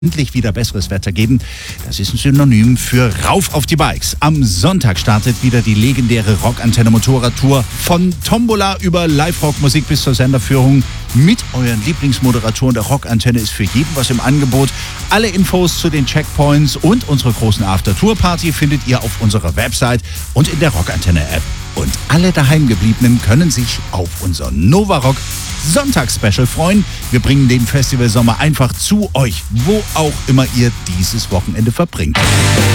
endlich wieder besseres Wetter geben. Das ist ein Synonym für rauf auf die Bikes. Am Sonntag startet wieder die legendäre Rockantenne Motorradtour. Von Tombola über Live-Rock-Musik bis zur Senderführung mit euren Lieblingsmoderatoren der Rockantenne ist für jeden was im Angebot. Alle Infos zu den Checkpoints und unserer großen After-Tour-Party findet ihr auf unserer Website und in der Rockantenne-App. Und alle Daheimgebliebenen können sich auf unser Nova Rock Sonntags-Special freuen. Wir bringen den Festivalsommer einfach zu euch, wo auch immer ihr dieses Wochenende verbringt.